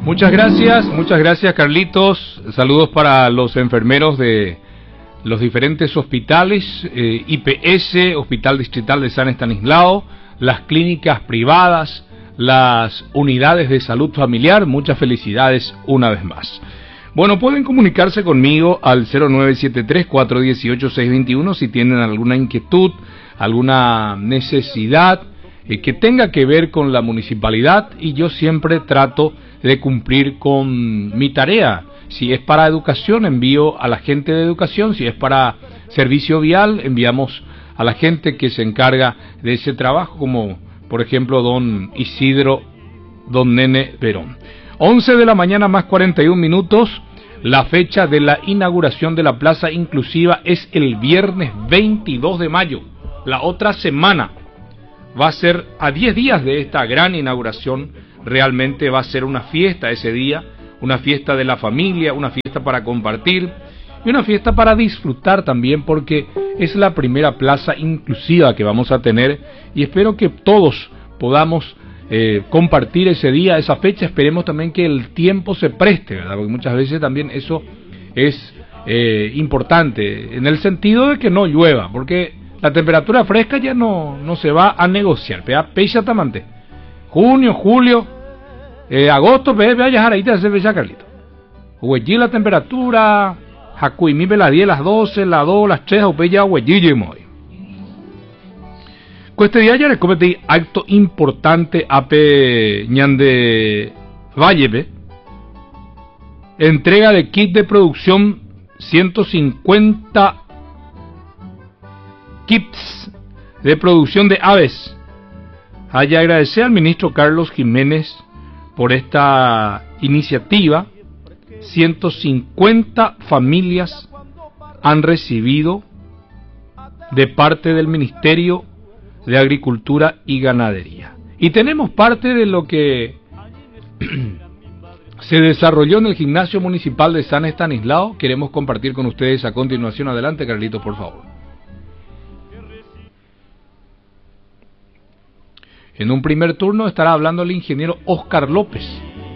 Muchas gracias Carlitos. Saludos para los enfermeros de los diferentes hospitales, IPS, Hospital Distrital de San Estanislao, las clínicas privadas, las unidades de salud familiar. Muchas felicidades una vez más. Bueno, pueden comunicarse conmigo al 0973-418-621 si tienen alguna inquietud, alguna necesidad que tenga que ver con la municipalidad, y yo siempre trato de cumplir con mi tarea. Si es para educación, envío a la gente de educación; si es para servicio vial, enviamos a la gente que se encarga de ese trabajo, como por ejemplo don Isidro, don Nene Verón. 11 de la mañana más 41 minutos. La fecha de la inauguración de la Plaza Inclusiva es el viernes 22 de mayo. La otra semana va a ser a 10 días de esta gran inauguración. Realmente va a ser una fiesta ese día, una fiesta de la familia, una fiesta para compartir y una fiesta para disfrutar también, porque es la primera plaza inclusiva que vamos a tener, y espero que todos podamos compartir ese día, esa fecha. Esperemos también que el tiempo se preste, ¿verdad? Porque muchas veces también eso es importante, en el sentido de que no llueva, porque la temperatura fresca ya no se va a negociar. Peixa tamante. Junio, julio, agosto, vaya ahí te hace Carlito. Huellí la temperatura, Jacuimí las 10, las 12, las 2, las 3, o ya huellí muy. Este día ya les cometí acto importante a Ñande Valle, entrega de kit de producción 150 kits de producción de aves. Hay que agradecer al ministro Carlos Jiménez por esta iniciativa. 150 familias han recibido de parte del Ministerio de Agricultura y Ganadería. Y tenemos parte de lo que se desarrolló en el gimnasio municipal de San Estanislao. Queremos compartir con ustedes a continuación. Adelante, Carlito, por favor. En un primer turno estará hablando el ingeniero Oscar López.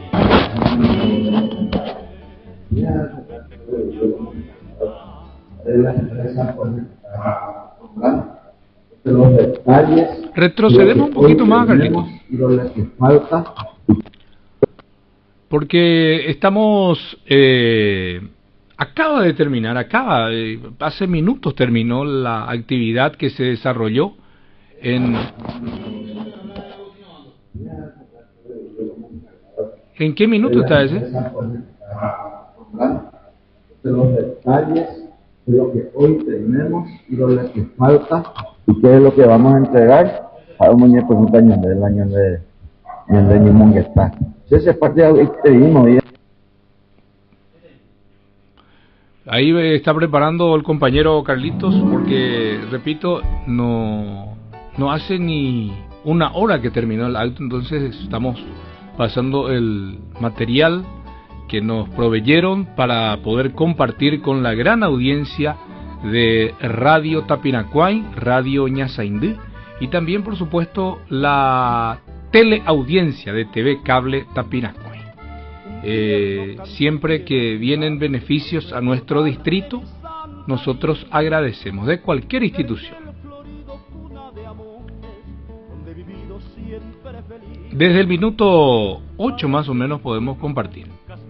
Retrocedemos un poquito más, Carlitos, porque estamos acaba de terminar, hace minutos terminó la actividad que se desarrolló ¿en qué minuto está ese? Los detalles de lo que hoy tenemos y lo que falta, y qué es lo que vamos a entregar a un muñeco del año de Nimonguetá. Ese es parte de que vimos. Ahí está preparando el compañero Carlitos, porque repito, no hace ni una hora que terminó el acto, entonces estamos pasando el material que nos proveyeron para poder compartir con la gran audiencia de Radio Tapinacuay, Radio Ñasaindú, y también, por supuesto, la teleaudiencia de TV Cable Tapinacuay. Siempre que vienen beneficios a nuestro distrito, nosotros agradecemos, de cualquier institución. Desde el minuto 8 más o menos podemos compartir.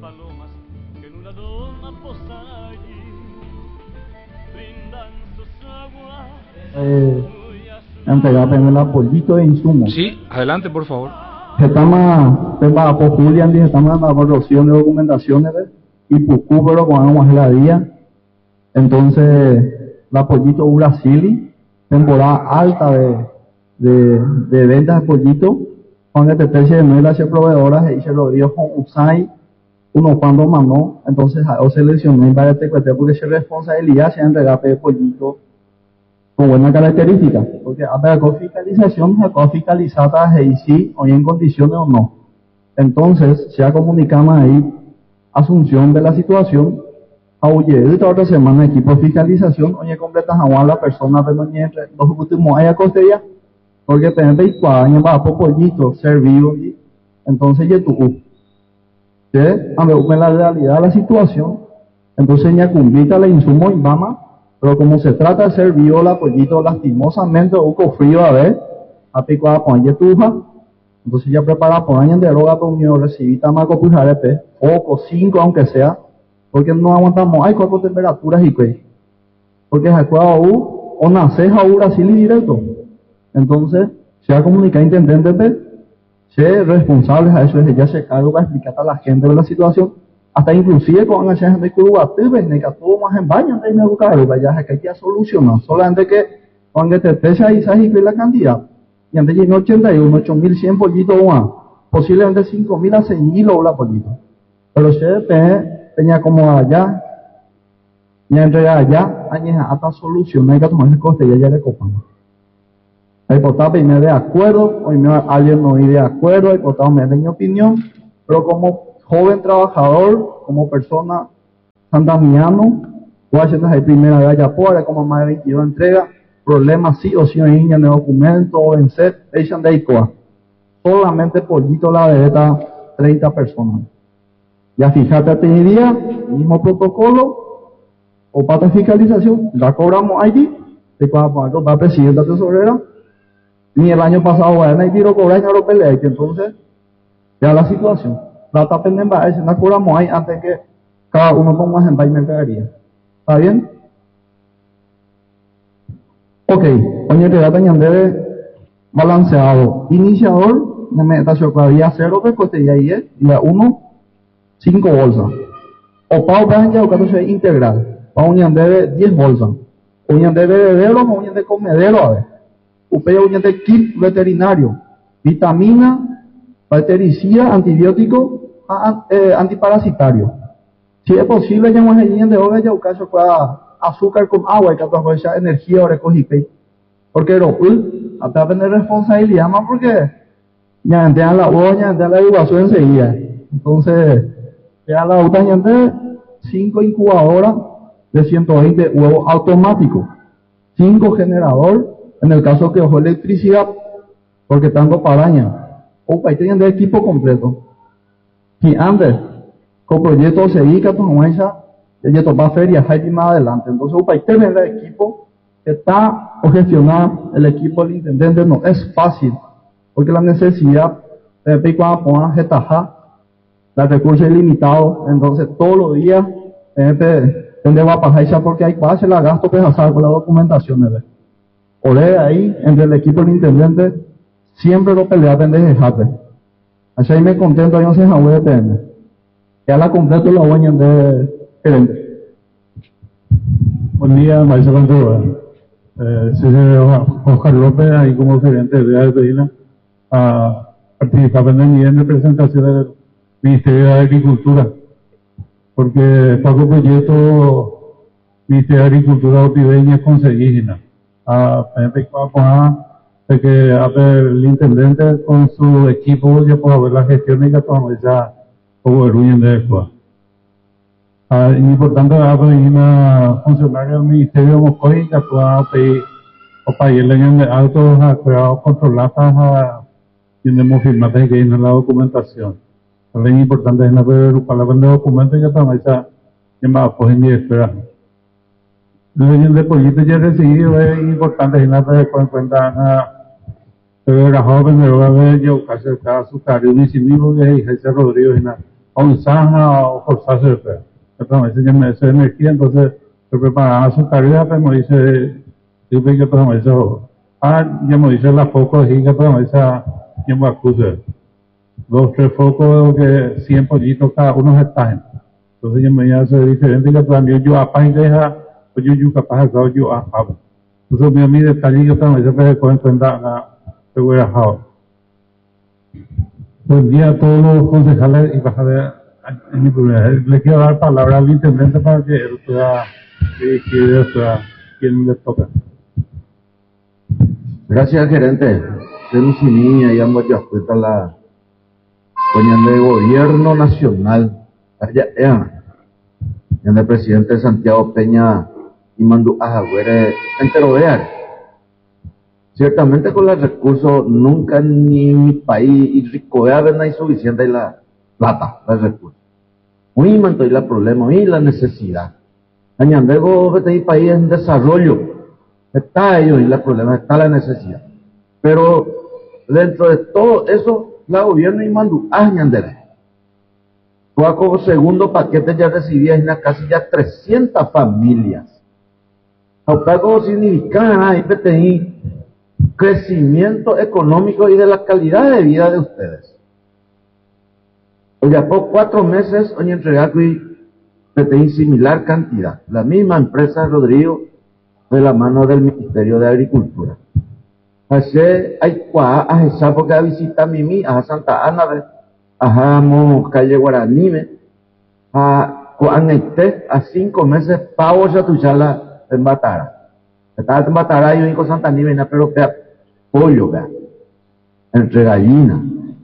Entregar primero el apoyito de insumos. Sí, adelante, por favor. Estamos en la evaluación de documentaciones y pero con la día. Entonces, el apoyito Brasili, temporada alta de ventas de pollito, cuando te terce no era hacia proveedoras, y se lo dio con USAI, uno cuando mandó. Entonces, o seleccioné para este cuete porque se responsabilidad se entregar de pollito con buena característica, porque a ver, con fiscalización, con fiscalizada y sí, hoy en condiciones o no. Entonces, ya comunicamos ahí asunción de la situación. Oye, esta otra semana equipo de fiscalización, oye, completas a la persona, pero los últimos años costería, porque tenemos 24 años para pollito, servido, entonces ya tú. que ame la realidad de la situación, entonces ya cumbita le insumo y mama, pero como se trata de ser viola, pollito, lastimosamente, un frío a ver, a pico a poner tuja, entonces ya prepara por años de droga por unión, recibí tamaco pujarepe, foco, 5 aunque sea, porque no aguantamos, hay 4 temperaturas y que, porque es o nace a Brasil y directo, entonces, se ha comunicado intendente, ser responsables a eso, ya se cargo para explicar a la gente de la situación, hasta inclusive con esa gente que hubo a que todo más en baño antes de educar, ya que hay que solucionar, solamente que cuando te pese ahí se y la cantidad, y antes de 81, 8.100 pollitos más, posiblemente 5.000 a 6.000 la pollito, pero se peña como allá, y entre allá, hasta solucionar, hay que tomar ese coste y ya le copamos. El diputado me de acuerdo, hoy alguien no de acuerdo, el diputado me da mi opinión, pero como joven trabajador, como persona santamiano, Washington es el primera vez allá por, como más de 22 entregas, problemas sí o sí en línea de documento o en set, echan de ICOA. Solamente pollito la vereta, 30 personas. Ya fíjate, te diría, mismo protocolo, o pata de fiscalización, la cobramos allí, de cuando va presidenta tesorera, ni el año pasado, bueno, hay tiro cobrar en pelea, y que entonces, ya la situación, plata pendiente va a decir, no cobramos ahí antes que cada uno ponga en y mercadería. ¿Está bien? Ok, oye, te da de balanceado. Iniciador, me metación para día 0 de coste y ahí es, día 1, 5 bolsas. O pao ya o caso integral. Pa un de 10 bolsas. Un de bebedero o un de comedero a ver. Upea un de kit veterinario. Vitamina, bactericida, antibiótico, antiparasitario. Si es posible, ya más de hoy ya caso para azúcar con agua y que toda esa energía ahora cogí. Porque hasta tener responsabilidad más porque ya entean la voz, ya entean la educación enseguida. Entonces, ya la otra ya 5 incubadoras de 120 huevos automáticos, 5 generador, en el caso que ojo electricidad, porque tanto paraña, o para tener de equipo completo. Y antes, con proyectos se dedica a esa, ella toma feria, hay más adelante. Entonces, para tener el equipo, está o gestionar el equipo del intendente no es fácil, porque la necesidad de cuando pongan getaja, los recursos ilimitados, entonces todos los días donde va a pasar esa porque hay que hacer la gasto que hacer con la documentación. Oré ahí, entre el equipo del intendente, siempre lo pelea de dejarte. Así ahí me contento, yo no sé a UDPM. Ya la completo la dueña de gerente. Buen día, maestro Ventura. Señor Oscar López, ahí como gerente de Medina, a participar en representación del Ministerio de Agricultura, porque Paco proyecto Ministerio de Agricultura opideña conseguígena a de que el intendente con su equipo ya pueda ver la gestión y que podamos ya poder de esto. Importante una funcionaria del Ministerio de Mocoy que pueda pedir o pagarle autos a cuidados controlados y de firmar que hay en la documentación. También importante es para la documentos ya estamos ya va a coger mi espera. El de pollito ya recibido es importante en la de cuenta pero era joven de ver yo casi cada su cariño ni si mismo que Jesús Rodríguez en un zanja o forzarse de fe. Entonces ya me hace energía, entonces se preparaba su tarea, pero me dice, yo vi que todo me dice, ya me dice la foco y que todo me dice, yo me acuse. 2, 3 focos que 100 pollitos cada uno está. Entonces yo me hace diferente que también yo apago y deja, pues yo capaz de yo apago. Entonces mi detalle que todo me dice que se cuenta buen día a todos los concejales y bajadores. Le quiero dar palabra al intendente para que él pueda dirigir a quien le toca. Gracias, gerente. Niña y ambos ya cuenta la coña de gobierno nacional. El presidente Santiago Peña y Mandu Ajagüere enterodear. Ciertamente con los recursos nunca ni mi país y Ricodea ven ahí suficiente la plata, los recursos. muy manto y la problema y la necesidad. Añandego este país en desarrollo, está ellos y la problema, está la necesidad. Pero dentro de todo eso, la gobierno y mandó añandere. Como segundo paquete ya recibía en casi ya 300 familias. Algo significa ahí crecimiento económico y de la calidad de vida de ustedes. Oye, por 4 meses, hoy entregar similar cantidad. La misma empresa Rodrigo de la mano del Ministerio de Agricultura. Así hay a esa porque visita Mimi, a Santa Ana, a calle Guaraní, a Coanete, a 5 meses, pavo ya tu chala en Batara. Estaba en Batara y yo con Santa Ana, pero vea, pollo, vea, entre gallina.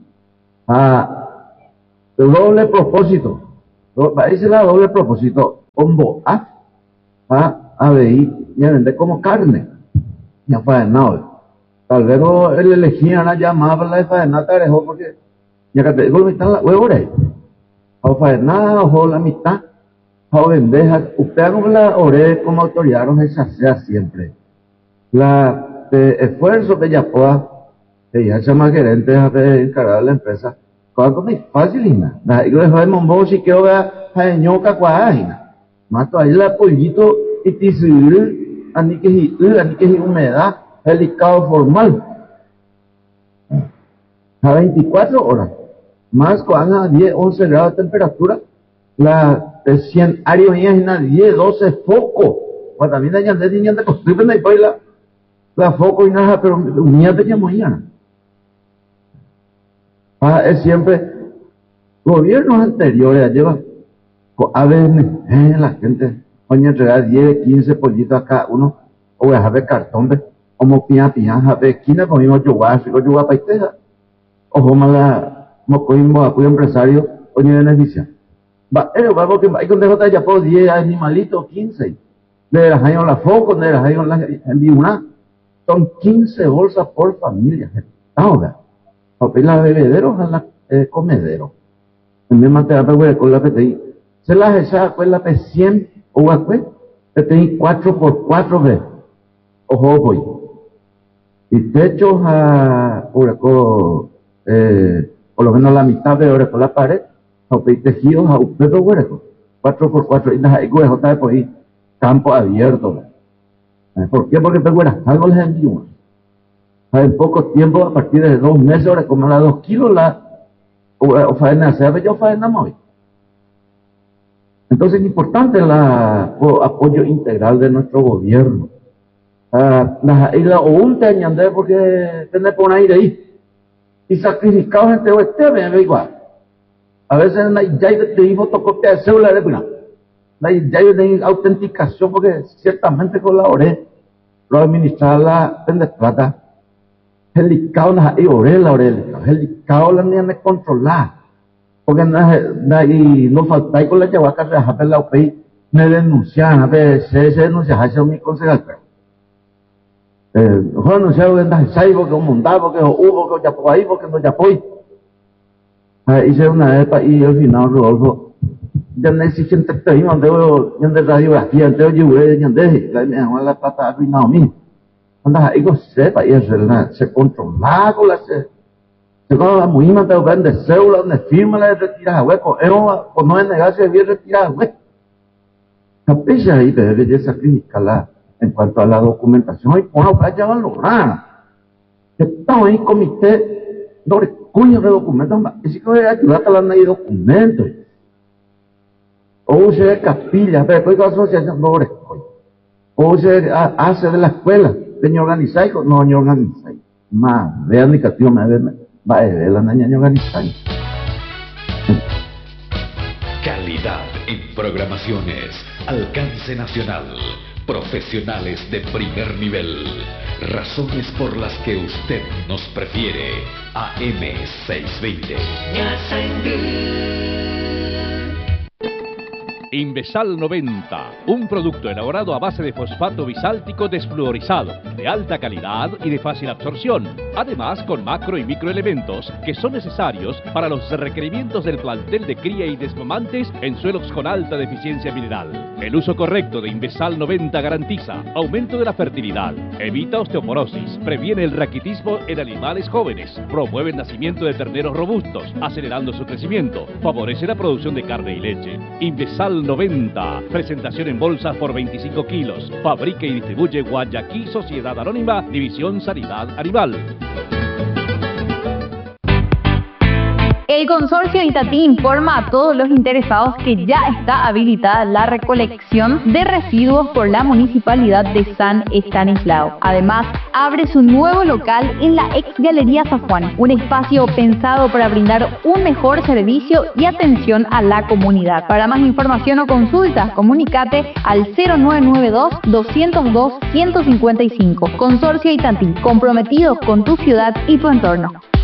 A doble propósito. Ese es la doble propósito. Combo a ver, ya vende como carne. Ya faenado. Tal vez él elegía una llamada para la de faenada, te dejó porque ya que te digo la mitad, la huevo de o faenada, o la mitad, o vendeja. Usted haga la ore como autoridad, no se sea siempre. La esfuerzo que ya pueda, que ya sea más gerente, de encargar de la empresa. Cuando muy fácil, Ina. La iglesia de Mombo, si quiero ver a ñoca cuadagina. Mato ahí la pollito y tisir, ani que es humedad, delicado formal. A 24 horas. Más cuando a 10, 11 grados de temperatura, la 100 áreas en 10, 12 foco. Cuando también hay de costumbre, la foco y nada, pero unía de ya mañana. Es siempre gobiernos anteriores lleva a veces la gente oye entregar 10, 15 pollitos a cada uno o a ver cartón como pia a ver esquina comimos yuguá paiteja o como la mocoimos apoyo empresario oye beneficia va porque hay con dejota ya por 10 animalitos 15 de las años la foco de las años la enviuna son 15 bolsas por familia ahora la bebederos a la comedero. En mi materia con la PTI. Se las echaba con la P100 o a PTI 4x4 veces. Ojo, voy. Y techos a por lo menos la mitad de hora con la pared, a tejidos a un pedo hueco. 4x4 y las huevos está por ahí. Campo abierto. ¿Por qué? Porque pegueras algo les envío. En poco tiempo, a partir de 2 meses, ahora como la 2 kilos, o faena, se ve yo faena muy. Entonces es importante el apoyo integral de nuestro gobierno. Y la OUN te añade porque tiene por aire ahí. Y sacrificado gente oeste, me igual. A veces ya te digo fotocopia de cédula de pena. Ya hay autenticación porque ciertamente con la ORE, lo administrar la plata. Helicao na la orelha, helicao la niña me controlar, porque no falta con la chahuaca de hacer la OPI, me denuncian, a ver, se denuncia, hace mi concejal, no denunciaron en la saibo, que un mundado, que hubo, que ya por ahí, porque no ya fue. Hice una vez y al final, Rodolfo, ya no existe un texto ahí, donde radiografía, entonces yo voy a decir, la me dejó la plata arruinado a mí. Anda, digo, sepa, y se controla con la se con muy manta de cédula, donde firma la de retirar hueco, o no es negarse bien retirar hueco. La pesa ahí debe de sacrificarla en cuanto a la documentación, y por lo que ya van a lograr. Estamos ahí comité, doble cuño de documentos, y si que voy a ayudar a la de documentos. O se capilla, pero hay asociación doble cuño. O se hace de la escuela. ¿Ni organizáis? No, ni organizáis. Más, vean mi castigo, va a ver la niña ni organizáis. Calidad en programaciones, alcance nacional, profesionales de primer nivel, razones por las que usted nos prefiere. AM620. Invesal 90, un producto elaborado a base de fosfato bisáltico desfluorizado, de alta calidad y de fácil absorción, además con macro y microelementos que son necesarios para los requerimientos del plantel de cría y desmamantes en suelos con alta deficiencia mineral. El uso correcto de Invesal 90 garantiza aumento de la fertilidad, evita osteoporosis, previene el raquitismo en animales jóvenes, promueve el nacimiento de terneros robustos, acelerando su crecimiento, favorece la producción de carne y leche. Invesal 90, presentación en bolsas por 25 kilos, fabrica y distribuye Guayaquil Sociedad Anónima, División Sanidad Animal. El consorcio Itatí informa a todos los interesados que ya está habilitada la recolección de residuos por la Municipalidad de San Estanislao. Además, abre su nuevo local en la ex Galería San Juan, un espacio pensado para brindar un mejor servicio y atención a la comunidad. Para más información o consultas, comunícate al 0992-202-155. Consorcio Itatí, comprometidos con tu ciudad y tu entorno.